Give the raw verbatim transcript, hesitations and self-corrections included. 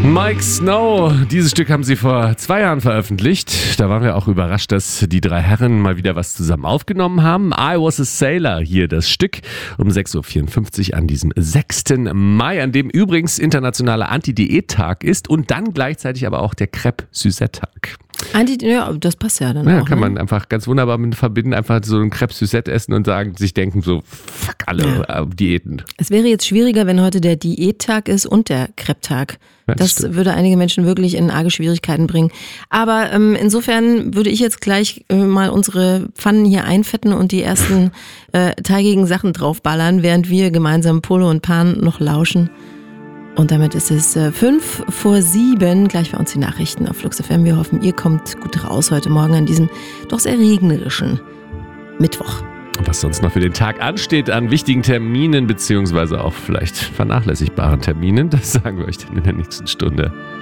Mike Snow, dieses Stück haben sie vor zwei Jahren veröffentlicht. Da waren wir auch überrascht, dass die drei Herren mal wieder was zusammen aufgenommen haben. I Was a Sailor, hier das Stück um sechs Uhr vierundfünfzig an diesem sechsten Mai, an dem übrigens internationaler Anti-Diät-Tag ist und dann gleichzeitig aber auch der Crêpe-Suzette-Tag. Anti, ja, das passt ja dann ja, auch. Kann ne? man einfach ganz wunderbar mit verbinden, einfach so ein Crêpe-Suzette essen und sagen, sich denken so, fuck alle ja. Diäten. Es wäre jetzt schwieriger, wenn heute der Diättag ist und der Crêpe-Tag. Das, das stimmt. würde einige Menschen wirklich in arge Schwierigkeiten bringen. Aber ähm, insofern würde ich jetzt gleich äh, mal unsere Pfannen hier einfetten und die ersten äh, teigigen Sachen draufballern, während wir gemeinsam Polo und Pan noch lauschen. Und damit ist es äh, fünf vor sieben. Gleich bei uns die Nachrichten auf Flux F M. Wir hoffen, ihr kommt gut raus heute Morgen an diesem doch sehr regnerischen Mittwoch. Was sonst noch für den Tag ansteht an wichtigen Terminen, beziehungsweise auch vielleicht vernachlässigbaren Terminen, das sagen wir euch dann in der nächsten Stunde.